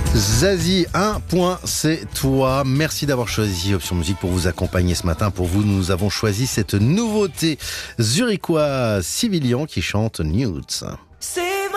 Zazie, un point, c'est toi. Merci d'avoir choisi Option Musique pour vous accompagner ce matin. Pour vous, nous avons choisi cette nouveauté zurichois Civilian qui chante Nudes.